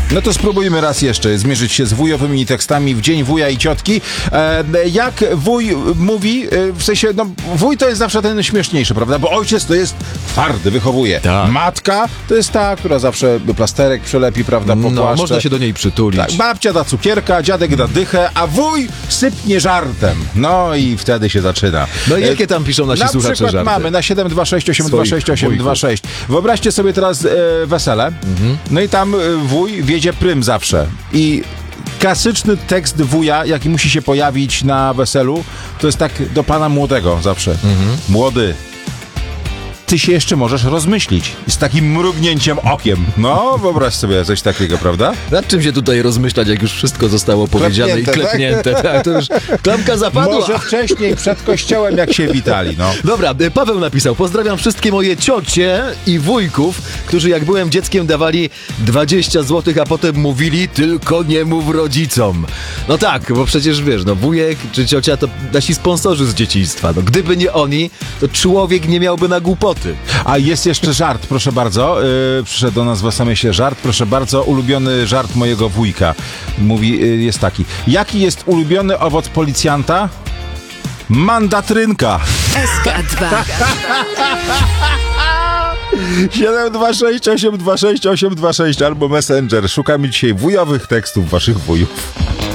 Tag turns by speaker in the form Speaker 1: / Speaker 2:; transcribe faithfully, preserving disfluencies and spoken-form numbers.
Speaker 1: No to spróbujmy raz jeszcze zmierzyć się z wujowymi tekstami w dzień wuja i ciotki. E, jak wuj mówi, e, w sensie, no wuj to jest zawsze ten śmieszniejszy, prawda? Bo ojciec to jest twardy, wychowuje.
Speaker 2: Tak.
Speaker 1: Matka to jest ta, która zawsze plasterek przelepi, prawda, po
Speaker 2: No,
Speaker 1: płaszcze.
Speaker 2: można się do niej przytulić.
Speaker 1: Tak, babcia da cukierka, dziadek da dychę, a wuj sypnie żartem. No i wtedy się zaczyna.
Speaker 2: No i jakie tam piszą nasi
Speaker 1: na
Speaker 2: słuchacze
Speaker 1: przykład
Speaker 2: żarty?
Speaker 1: mamy na siedem dwa sześć osiem dwa sześć osiem dwa sześć. Wyobraźcie sobie teraz e, wesele. Mhm. No i tam e, wuj wiedzie prym zawsze. I klasyczny tekst wuja, jaki musi się pojawić na weselu, to jest tak do pana młodego zawsze. Mhm. Młody, ty się jeszcze możesz rozmyślić. Z takim mrugnięciem okiem. No, wyobraź sobie coś takiego, prawda?
Speaker 2: Nad czym się tutaj rozmyślać, jak już wszystko zostało powiedziane
Speaker 1: Klepnięte,
Speaker 2: i klepnięte. Tak? Tak, to już klamka zapadła.
Speaker 1: Może wcześniej, przed kościołem, jak się witali, no.
Speaker 2: Dobra, Paweł napisał: pozdrawiam wszystkie moje ciocie i wujków, którzy jak byłem dzieckiem dawali dwadzieścia złotych, a potem mówili: tylko nie mów rodzicom. No tak, bo przecież wiesz, no wujek czy ciocia to nasi sponsorzy z dzieciństwa. No gdyby nie oni, to człowiek nie miałby na głupoty.
Speaker 1: A jest jeszcze żart, proszę bardzo. Yy, przyszedł do nas w es em esie żart, proszę bardzo. Ulubiony żart mojego wujka. Mówi, yy, jest taki. Jaki jest ulubiony owoc policjanta? Mandatrynka.
Speaker 3: S K dwa.
Speaker 1: siedem dwa sześć osiem dwa sześć osiem dwa sześć albo Messenger. Szukamy dzisiaj wujowych tekstów waszych wujów.